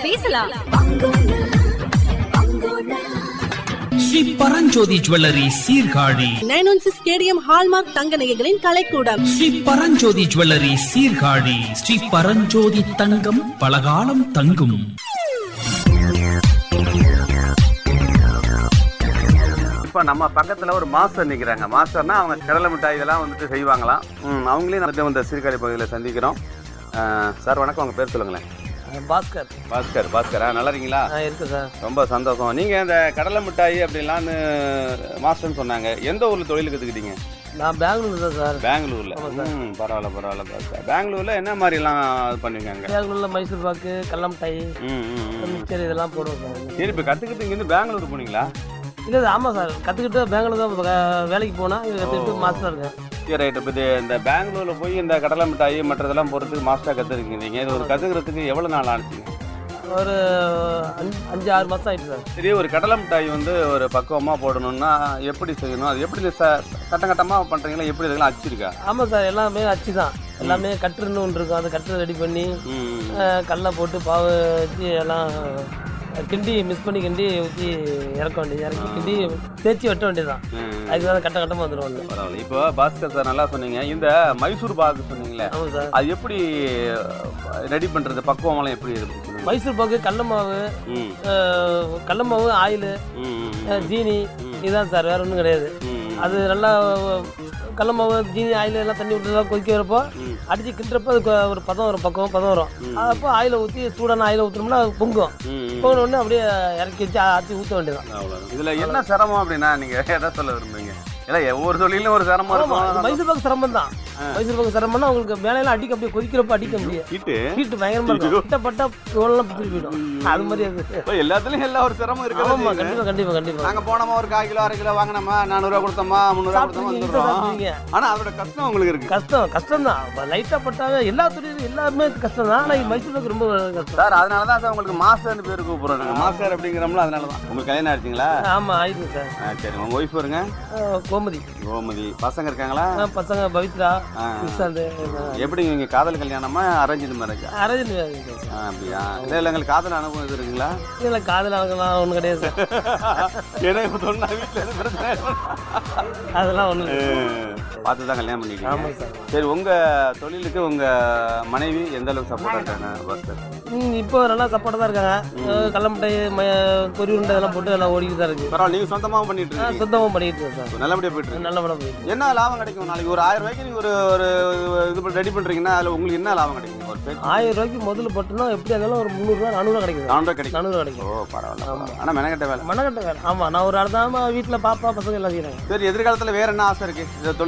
பேசலாம். Sri Paranjothi jewellery Sirkazhi 916 KTM hallmark தங்க நகைகளின் கலைக்கூடம். Sri Paranjothi jewellery Sirkazhi. Sri Paranjothi தங்கம் பலகாலம் தங்கும். இப்போ நம்ம பக்கத்தில் ஒரு மாஸ்டர் நிற்கிறாங்க. மாஸ்டர்னா அவங்க கடலை மிட்டாய் இதெல்லாம் வந்துட்டு செய்வாங்களாம். அவங்களையும் வந்துட்டு இந்த சீர்காழி பகுதியில் சந்திக்கிறோம். சார் வணக்கம், உங்கள் பேர் சொல்லுங்களேன். பாஸ்கர். பாஸ்கரா, நல்லா இருக்கீங்களா? இருக்கு சார். ரொம்ப சந்தோஷம். நீங்கள் இந்த கடலை மிட்டாய் அப்படின்லான்னு மாஸ்டர்னு சொன்னாங்க. எந்த ஊரில் தொழில் கற்றுக்கிட்டீங்க? நான் பெங்களூர் தான் சார். பெங்களூரில். பரவாயில்ல பாஸ்கர். பெங்களூரில் என்ன மாதிரிலாம் இது பண்ணுவீங்க? பெங்களூரில் மைசூர் பாக்கு, கடலை மிட்டாய், மிக்சர் இதெல்லாம் போடுவோம் சார். சரி, இப்போ கற்றுக்கிட்டு இங்கேருந்து பெங்களூர் போனீங்களா? இல்லை ஆமாம் சார், கற்றுக்கிட்டு பெங்களூர் தான் வேலைக்கு போனால் இங்கே கற்றுக்கிட்டு மாஸ்டர் இருக்கேன். சரி, ரைட். இப்போ இந்த பெங்களூரில் போய் இந்த கடலை மிட்டாய் மற்றதெல்லாம் போகிறதுக்கு மாஸ்டராக கற்றுருக்கீங்க. இது ஒரு கற்றுக்கிறதுக்கு எவ்வளோ நாள் ஆனிச்சிங்க? ஒரு 5-6 மாதம் ஆகிட்டு சார். சரி, ஒரு கடலை மிட்டாய் வந்து ஒரு பக்குவமாக போடணும்னா எப்படி செய்யணும்? அது எப்படி கட்டம் கட்டமாக பண்ணுறீங்களா? எப்படி இதெல்லாம் அச்சு இருக்கா? ஆமாம் சார், எல்லாமே அச்சு தான். எல்லாமே கட்டுன்னு ஒன்று இருக்கும். அந்த கட்டு ரெடி பண்ணி கடலை போட்டு பாவு வச்சு எல்லாம் கிண்டி மிக்ஸ் பண்ணி கிண்டி ஊற்றி இறக்க வேண்டியது. இறக்கி கிண்டி தேய்ச்சி வெட்ட வேண்டியதுதான். அதுக்கு தான் கட்ட கட்டமாக வந்துடும். பரவாயில்ல. இப்போ பாஸ்கர் சார் நல்லா சொன்னீங்க. இந்த மைசூர் பாக்கு சொன்னீங்களே, ஆமாம் சார், அது எப்படி ரெடி பண்ணுறது? பக்குவமெல்லாம் எப்படி இருக்கு? மைசூர் பாக்கு கடல மாவு, ஆயில், ஜீனி, இதுதான் சார், வேற ஒன்றும் கிடையாது. அது நல்லா கடல மாவு, ஜீனி, ஆயில் எல்லாம் தண்ணி விட்டு கொதிக்க வரப்போ அடிச்சு கிண்டுறப்போ அதுக்கு ஒரு பதம் வரும். அப்போ ஆயில ஊற்றி சூடான ஆயில ஊற்றினோம்னா அது பொங்கும். பொங்கினோடனே அப்படியே இறக்கி வச்சு ஆற்றி ஊற்ற வேண்டியதான். இதில் என்ன சிரமம் அப்படின்னா நீங்கள் எதை சொல்ல விரும்புறீங்க? இல்லை, ஒவ்வொரு தொழிலும் ஒரு சிரமம் இருக்கும். மைசூர் பாக்கு சிரமம் தான். மைசூர் பாக்கு சிரமம்னா உங்களுக்கு மேலையெல்லாம் அப்படியே கொதிக்கிறப்ப அடிக்க முடியும். ஹீட்டு பயங்கரமா இருக்கும். கிட்டப்பட்ட தோலெல்லாம் பிடிச்சி போயிடும். அது மாதிரி அது எல்லாத்துலயும் எல்லா ஒரு சிரமம் இருக்கு. ஆமா, கண்டிப்பா. நாங்க போனோமா ஒரு 1/4 கிலோ 1/2 கிலோ வாங்கினோமா 400 ரூபா கொடுத்தோமா 300 ரூபா கொடுத்தோமா. ஆனா அதோட கஷ்டம் உங்களுக்கு இருக்கு. கஷ்டம் தான். லைட்டா பட்டாங்க. எல்லா துறையிலும் எல்லாருமே கஷ்டம் தான். ஆனா மைசூர் பாக்கு ரொம்ப கஷ்டம் சார். அதனாலதான் சார் உங்களுக்கு மாஸ்டர்னு பேர் கூப்பிடுறாங்க. மாஸ்டர் அப்படிங்கிறோம்ல, அதனாலதான். உங்களுக்கு கல்யாணம் ஆயிடுச்சுங்களா? ஆமா, ஆயிடுச்சு சார். சரி, உங்க ஒய்ஃப் வருங்க? கோமதி. பசங்க இருக்காங்களா? பசங்க பவித்ரா, நிஷாந்த். எப்படி நீங்க காதல் கல்யாணமா அரேஞ்ச் மேரேஜா? Arrange marriage. அப்படியா? இல்ல உங்களுக்கு காதல் அனுபவம் இது இருக்குங்களா? இல்ல, காதல் அனுபவம் ஒண்ணு கிடையாது சார். எனக்கு சொன்னா வீட்டுல எதுவும் பிரச்சனை அதெல்லாம் ஒண்ணு பார்த்துதான் கல்யாணம் பண்ணிட்டீங்க. சரி, உங்க தொழிலுக்கு உங்க மனைவி எந்த அளவுக்கு சப்போர்ட்டா இருக்காங்க பாஸ்கர்? இப்போ நல்லா சப்போர்ட்டா தான் இருக்காங்க. கடலமிட்டை, பொரி உருண்டை இதெல்லாம் போட்டு எல்லாம் ஓடிட்டு தான் இருக்கு. பரவாயில்ல. நீங்க சொந்தமாவும் பண்ணிட்டு இருக்கீங்க? சொந்தமாவும் பண்ணிட்டு இருக்கேன் சார். நல்லபடியா போயிட்டு இருக்கு. நல்லபடியா போயிட்டு. என்ன லாபம் கிடைக்கும் நாளைக்கு? ஒரு 1000 ரூபாய்க்கு நீங்க ஒரு இது ரெடி பண்றீங்கன்னா அதுல உங்களுக்கு என்ன லாபம் கிடைக்கும்? ஒரு 1000 ரூபாய்க்கு முதல்ல போட்டோம்னா எப்படி இருந்தாலும் ஒரு 300 ரூபா 400 ரூபா கிடைக்கும். 400 கிடைக்கும். ஓ, பரவாயில்ல. ஆனா மெனக்கட்ட வேலை. ஆமா, நான் ஒரு அர்த்தமா வீட்டுல பாப்பா பசங்க எல்லாம் செய்யறாங்க. சரி, எதிர்காலத்துல வேற என்ன ஆசை இருக்கு?